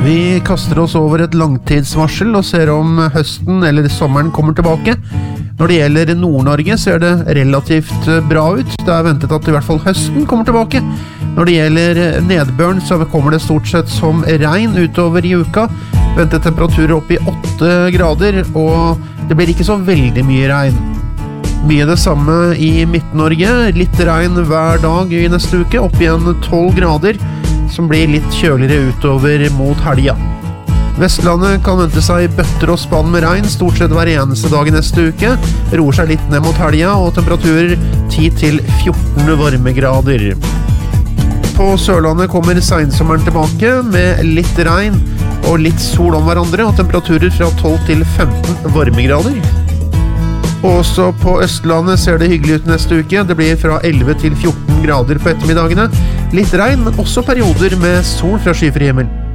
Vi kaster oss over et langtidsvarsel og ser om høsten eller sommeren kommer tilbake. Når det gjelder Nord-Norge ser det relativt bra ut. Det er ventet at i hvert fall høsten kommer tilbake. Når det gjelder nedbøren så kommer det stort sett som regn utover i uka. Ventet temperaturer opp i 8 grader, og det blir ikke så veldig mye regn. Mye det samme i Midt-Norge. Litt regn hver dag i neste uke, opp igjen 12 grader, som blir litt kjøligere utover mot helga. Vestlandet kan vente seg bøtter og spann med regn stort sett hver eneste dag i neste uke. Roer seg litt ned mot helga, og temperaturer 10-14 varmegrader. På Sørlandet kommer sensommeren tilbake med litt regn og litt sol om hverandre, og temperaturer fra 12-15 varmegrader. Også på Østlandet ser det hyggelig ut neste uke. Det blir fra 11-14 grader på ettermiddagene. Litt regn, men også perioder med sol fra skyfri himmel.